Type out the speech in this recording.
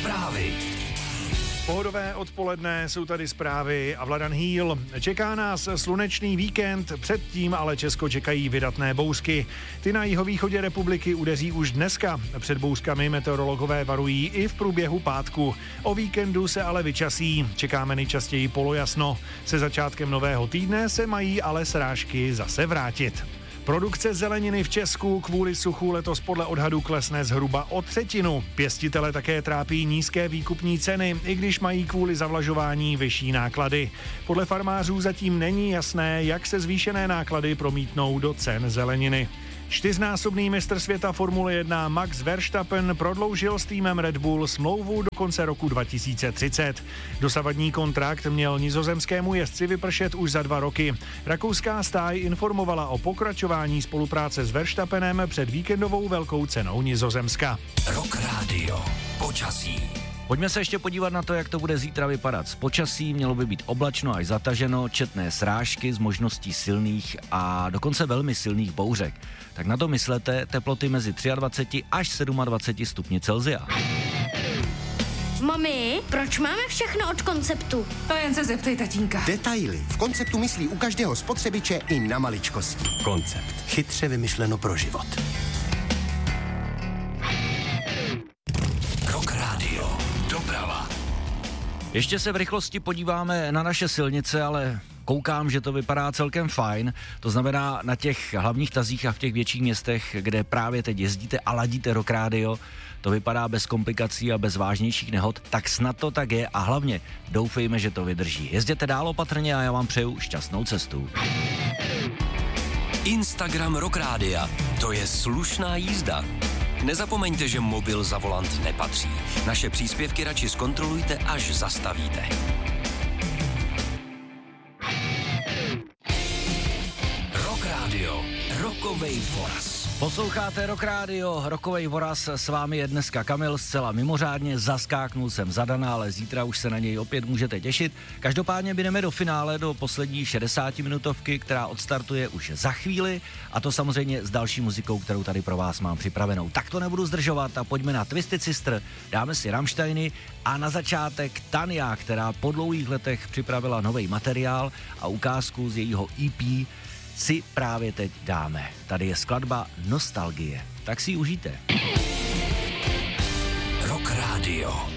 Zprávy. Pohodové odpoledne, jsou tady zprávy a Vladan Hýl. Čeká nás slunečný víkend, předtím ale Česko čekají vydatné bouřky. Ty na jihovýchodě republiky udeří už dneska. Před bouřkami meteorologové varují i v průběhu pátku. O víkendu se ale vyčasí, čekáme nejčastěji polojasno. Se začátkem nového týdne se mají ale srážky zase vrátit. Produkce zeleniny v Česku kvůli suchu letos podle odhadu klesne zhruba o třetinu. Pěstitele také trápí nízké výkupní ceny, i když mají kvůli zavlažování vyšší náklady. Podle farmářů zatím není jasné, jak se zvýšené náklady promítnou do cen zeleniny. 4násobný mistr světa Formule 1 Max Verstappen prodloužil s týmem Red Bull smlouvu do konce roku 2030. Dosavadní kontrakt měl nizozemskému jezdci vypršet už za 2 roky. Rakouská stáj informovala o pokračování spolupráce s Verstappenem před víkendovou velkou cenou Nizozemska. Rock Radio. Počasí. Pojďme se ještě podívat na to, jak to bude zítra vypadat. Z počasí mělo by být oblačno až zataženo, četné srážky s možností silných a dokonce velmi silných bouřek. Tak na to myslete, teploty mezi 23 až 27 stupni Celsia. Mami, proč máme všechno od Konceptu? To jen se zeptej tatínka. Detaily. V Konceptu myslí u každého spotřebiče i na maličkosti. Koncept. Chytře vymyšleno pro život. Rock Radio. Doprava. Ještě se v rychlosti podíváme na naše silnice, ale koukám, že to vypadá celkem fajn. To znamená na těch hlavních tazích a v těch větších městech, kde právě teď jezdíte a ladíte Rock Radio, to vypadá bez komplikací a bez vážnějších nehod, tak snad to tak je a hlavně doufejme, že to vydrží. Jezděte dál opatrně a já vám přeju šťastnou cestu. Instagram Rock Rádia. To je slušná jízda. Nezapomeňte, že mobil za volant nepatří. Naše příspěvky radši zkontrolujte, až zastavíte. Rock Radio. Rockovej voraz. Posloucháte Rock Radio, Rockovej voraz, s vámi je dneska Kamil, zcela mimořádně, zaskáknul jsem za Dana, ale zítra už se na něj opět můžete těšit. Každopádně jdeme do finále, do poslední 60minutovky, která odstartuje už za chvíli, a to samozřejmě s další muzikou, kterou tady pro vás mám připravenou. Tak to nebudu zdržovat a pojďme na Twisted Sister, dáme si Rammsteiny a na začátek Tania, která po dlouhých letech připravila nový materiál a ukázku z jejího EP si právě teď dáme. Tady je skladba Nostalgie. Tak si ji užijte. Rock Radio.